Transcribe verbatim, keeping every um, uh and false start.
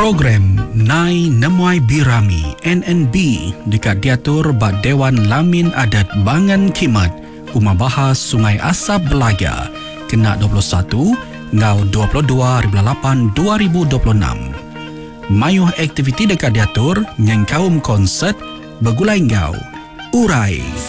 Program Nai Nemuai Birami N N B dekat diatur ba Dewan Lamin Adat Bangan Kimat Umah Bahas Sungai Asap Belaga kena dua puluh satu ngau dua puluh dua lapan dua ribu dua puluh enam. Mayuh aktiviti dekat diatur yang kaum konsert bergulai ngau urai